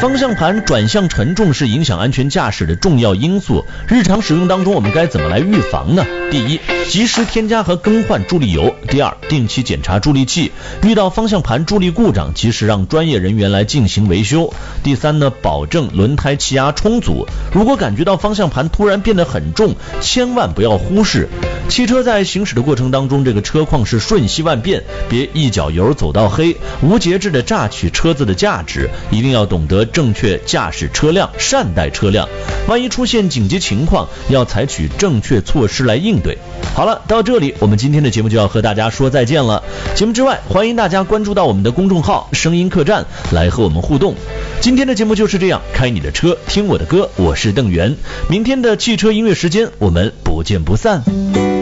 方向盘转向沉重是影响安全驾驶的重要因素，日常使用当中我们该怎么来预防呢？第一，及时添加和更换助力油。第二，定期检查助力器，遇到方向盘助力故障，及时让专业人员来进行维修。第三呢，保证轮胎气压充足。如果感觉到方向盘突然变得很重，千万不要忽视。汽车在行驶的过程当中，这个车况是瞬息万变，别一脚油走到黑，无节制的榨取车子的价值，一定要懂得正确驾驶车辆，善待车辆。万一出现紧急情况，要采取正确措施来应对。好了，到这里我们今天的节目就要和大家说再见了。节目之外，欢迎大家关注到我们的公众号声音客栈来和我们互动。今天的节目就是这样，开你的车，听我的歌，我是邓源。明天的汽车音乐时间，我们不见不散。